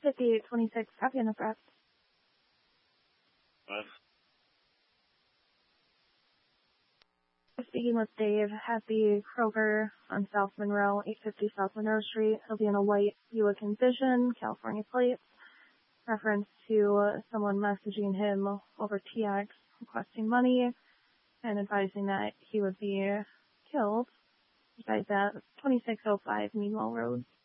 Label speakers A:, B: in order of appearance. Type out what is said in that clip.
A: 5826, copy on the press. Speaking with Dave at the Kroger on South Monroe, 850 South Monroe Street. He'll be in a white Buick Envision, California plates. Reference to someone messaging him over TX requesting money and advising that he would be killed. Besides that, 2605 Meanwell Road.